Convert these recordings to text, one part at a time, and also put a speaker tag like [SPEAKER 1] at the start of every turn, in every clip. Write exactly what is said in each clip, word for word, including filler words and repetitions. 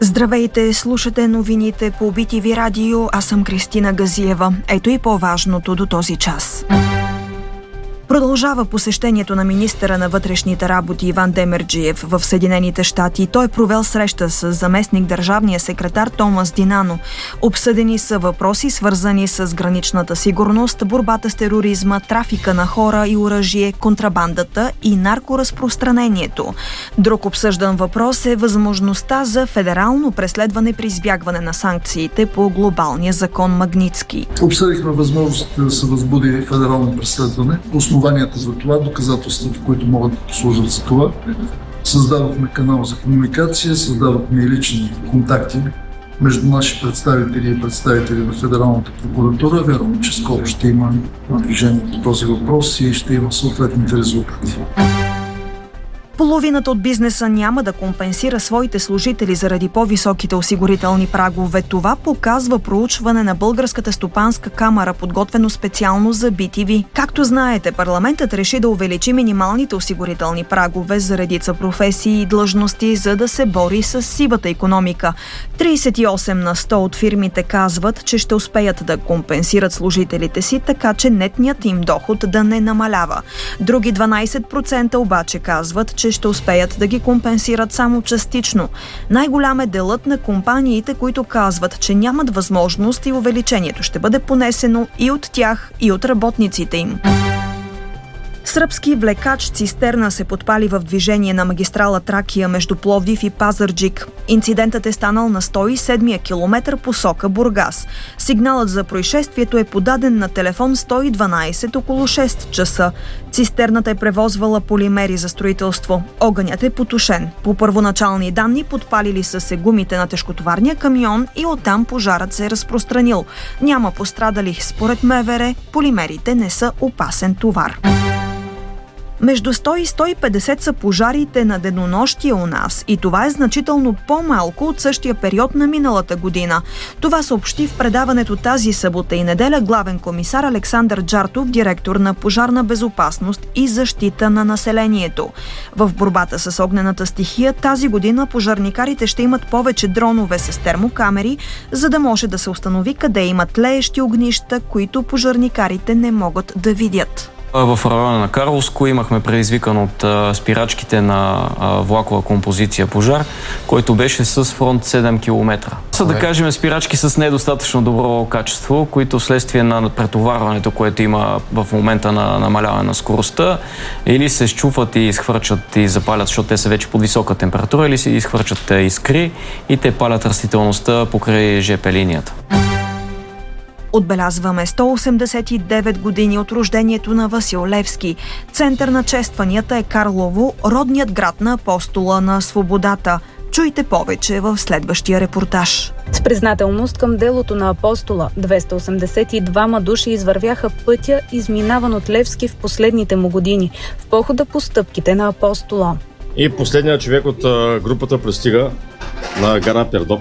[SPEAKER 1] Здравейте, слушате новините по Би Ти Ви радио, аз съм Кристина Газиева. Ето и по-важното до този час. Продължава посещението на министъра на вътрешните работи Иван Демерджиев в Съединените щати. Той провел среща с заместник държавния секретар Томас Динано. Обсъдени са въпроси, свързани с граничната сигурност, борбата с тероризма, трафика на хора и оръжие, контрабандата и наркоразпространението. Друг обсъждан въпрос е възможността за федерално преследване при избягване на санкциите по глобалния закон Магнитски.
[SPEAKER 2] Обсъдихме възможността да се възбуди федерално преследване. Основанията за това, доказателствата, които могат да послужат за това. Създадохме канал за комуникация, създадохме и лични контакти между наши представители и представители на Федералната прокуратура. Вярвам, че скоро ще има движение по този въпрос и ще има съответните резултати.
[SPEAKER 1] Половината от бизнеса няма да компенсира своите служители заради по-високите осигурителни прагове. Това показва проучване на Българската стопанска камара, подготвено специално за Би Ти Ви. Както знаете, парламентът реши да увеличи минималните осигурителни прагове за редица професии и длъжности, за да се бори с сивата икономика. тридесет и осем на сто от фирмите казват, че ще успеят да компенсират служителите си, така че нетният им доход да не намалява. Други дванадесет процента обаче казват, че ще успеят да ги компенсират само частично. Най-голям е делът на компаниите, които казват, че нямат възможност и увеличението ще бъде понесено и от тях, и от работниците им. Сръбски влекач цистерна се подпали в движение на магистрала Тракия между Пловдив и Пазарджик. Инцидентът е станал на сто и седми километър посока Бургас. Сигналът за происшествието е подаден на телефон сто и дванадесет около шест часа. Цистерната е превозвала полимери за строителство. Огънят е потушен. По първоначални данни подпалили са се гумите на тежкотоварния камион и оттам пожарът се е разпространил. Няма пострадали. Според МВР, полимерите не са опасен товар. Между сто и сто и петдесет са пожарите на денонощие у нас и това е значително по-малко от същия период на миналата година. Това съобщи в предаването тази събота и неделя главен комисар Александър Джартов, директор на Пожарна безопасност и защита на населението. В борбата с огнената стихия тази година пожарникарите ще имат повече дронове с термокамери, за да може да се установи къде имат тлеещи огнища, които пожарникарите не могат да видят.
[SPEAKER 3] В района на Карловско имахме предизвикан от а, спирачките на а, влакова композиция пожар, който беше с фронт седем километра. Са да кажем спирачки с недостатъчно добро качество, които вследствие на претоварването, което има в момента на намаляване на скоростта, или се счупват и изхвърчат и запалят, защото те са вече под висока температура, или се изхвърчат искри и те палят растителността покрай жп линията.
[SPEAKER 1] Отбелязваме сто осемдесет и девет години от рождението на Васил Левски. Център на честванията е Карлово, родният град на апостола на свободата. Чуйте повече в следващия репортаж.
[SPEAKER 4] С признателност към делото на апостола, двеста осемдесет и двама души извървяха пътя, изминаван от Левски в последните му години, в похода по стъпките на апостола.
[SPEAKER 5] И последният човек от групата пристига на гара Пирдоп.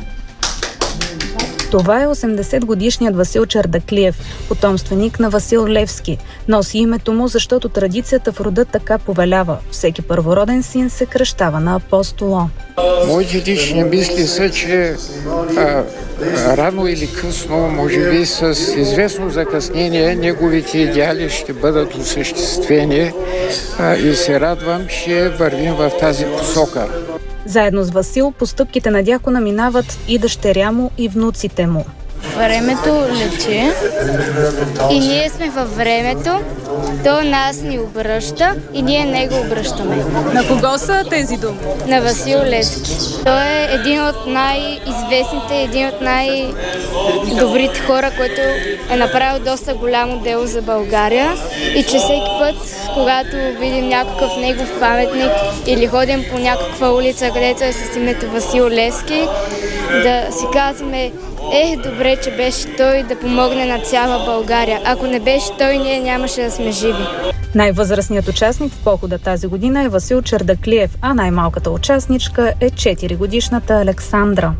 [SPEAKER 4] Това е осемдесетгодишният Васил Чардаклиев, потомственик на Васил Левски. Носи името му, защото традицията в рода така повелява. Всеки първороден син се кръщава на апостола.
[SPEAKER 6] Моите лични мисли са, че а, рано или късно, може би с известно закъснение, неговите идеали ще бъдат осъществени а, и се радвам, че вървим в тази посока.
[SPEAKER 4] Заедно с Васил по стъпките на дякона минават и дъщеря му, и внуците му.
[SPEAKER 7] Времето лечи и ние сме във времето, то нас ни обръща и ние него обръщаме.
[SPEAKER 4] На кого са тези думи?
[SPEAKER 7] На Васил Левски. Той е един от най-известните, един от най-добрите хора, който е направил доста голямо дело за България и че всеки път, когато видим някакъв негов паметник или ходим по някаква улица, където е с името Васил Левски, да си казваме: е, добре, че беше той да помогне на цяла България. Ако не беше той, ние нямаше да сме живи.
[SPEAKER 4] Най-възрастният участник в похода тази година е Васил Чардаклиев, а най-малката участничка е четиригодишната Александра.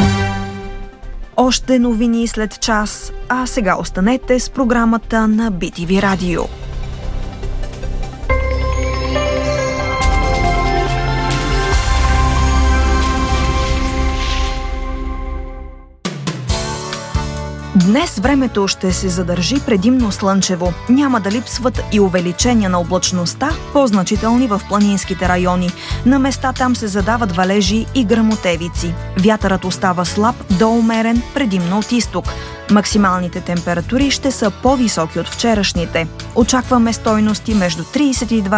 [SPEAKER 1] Още новини след час, а сега останете с програмата на Би Ти Ви радио. Днес времето ще се задържи предимно слънчево. Няма да липсват и увеличения на облачността, по-значителни в планинските райони. На места там се задават валежи и гръмотевици. Вятърът остава слаб до умерен, предимно от изток. Максималните температури ще са по-високи от вчерашните. Очакваме стойности между тридесет и два